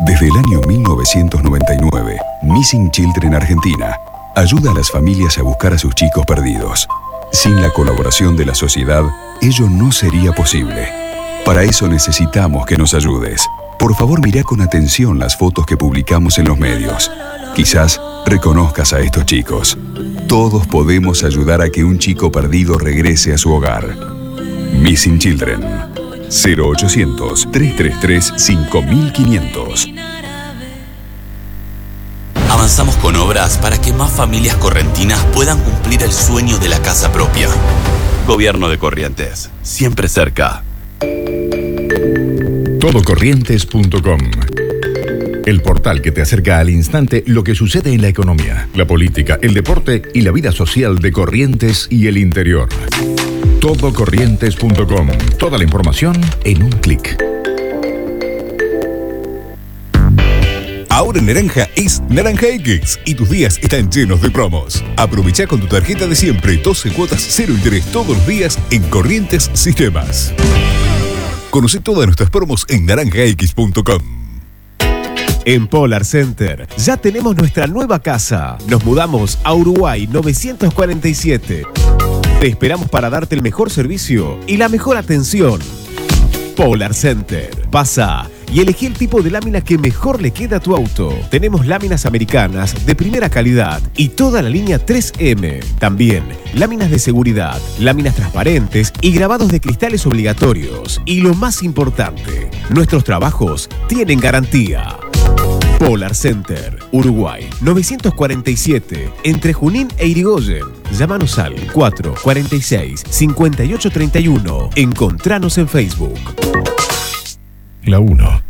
Desde el año 1999, Missing Children Argentina ayuda a las familias a buscar a sus chicos perdidos. Sin la colaboración de la sociedad, ello no sería posible. Para eso necesitamos que nos ayudes. Por favor, mirá con atención las fotos que publicamos en los medios. Quizás reconozcas a estos chicos. Todos podemos ayudar a que un chico perdido regrese a su hogar. Missing Children. 0800-333-5500. Avanzamos con obras para que más familias correntinas puedan cumplir el sueño de la casa propia. Gobierno de Corrientes, siempre cerca. Todocorrientes.com. El portal que te acerca al instante lo que sucede en la economía, la política, el deporte y la vida social de Corrientes y el interior. Todocorrientes.com. Toda la información en un clic. Ahora en Naranja es Naranja X y tus días están llenos de promos. Aprovecha con tu tarjeta de siempre 12 cuotas 0 interés todos los días en Corrientes Sistemas. Conoce todas nuestras promos en naranjax.com. En Polar Center ya tenemos nuestra nueva casa. Nos mudamos a Uruguay 947. Te esperamos para darte el mejor servicio y la mejor atención. Polar Center. Pasa y elegí el tipo de lámina que mejor le queda a tu auto. Tenemos láminas americanas de primera calidad y toda la línea 3M. También láminas de seguridad, láminas transparentes y grabados de cristales obligatorios. Y lo más importante, nuestros trabajos tienen garantía. Polar Center, Uruguay, 947, entre Junín e Irigoyen. Llámanos al 446-5831. Encontranos en Facebook. La 1.